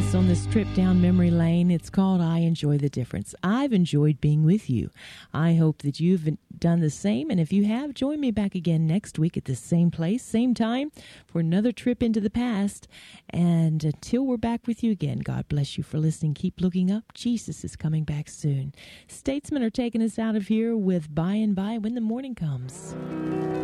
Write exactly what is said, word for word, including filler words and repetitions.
us on this trip down memory lane. It's called I Enjoy the Difference. I've enjoyed being with you. I hope that you've done the same. And if you have, join me back again next week at the same place, same time, for another trip into the past. And until we're back with you again, God bless you for listening. Keep looking up. Jesus is coming back soon. Statesmen are taking us out of here with By and By When the Morning Comes.